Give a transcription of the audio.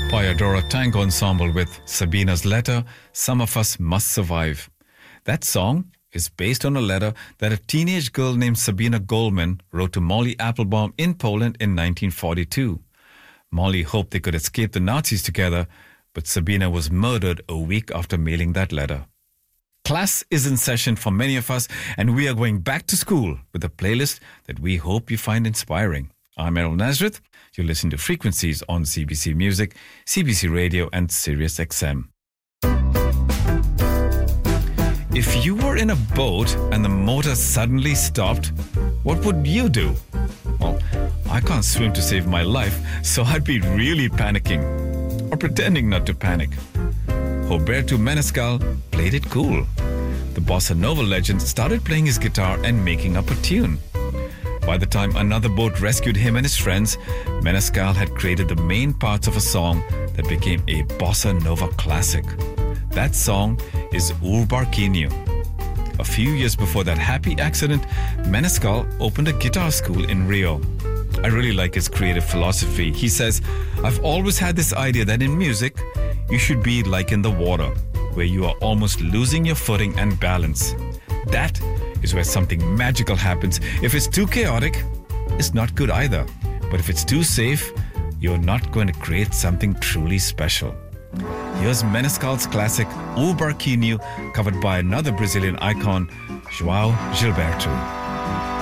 Payadora Tango Ensemble with Sabina's letter, Some of Us Must Survive. That song is based on a letter that a teenage girl named Sabina Goldman wrote to Molly Applebaum in Poland in 1942. Molly hoped they could escape the Nazis together, but Sabina was murdered a week after mailing that letter. Class is in session for many of us, and we are going back to school with a playlist that we hope you find inspiring. I'm Errol Nazareth. You listen to Frequencies on CBC Music, CBC Radio, and Sirius XM. If you were in a boat and the motor suddenly stopped, what would you do? Well, I can't swim to save my life, so I'd be really panicking. Or pretending not to panic. Roberto Menescal played it cool. The bossa nova legend started playing his guitar and making up a tune. By the time another boat rescued him and his friends, Menescal had created the main parts of a song that became a bossa nova classic. That song is O Barquinho. A few years before that happy accident, Menescal opened a guitar school in Rio. I really like his creative philosophy. He says, "I've always had this idea that in music, you should be like in the water, where you are almost losing your footing and balance. That is where something magical happens. If it's too chaotic, it's not good either. But if it's too safe, you're not going to create something truly special." Here's Menescal's classic O Barquinho, covered by another Brazilian icon, João Gilberto.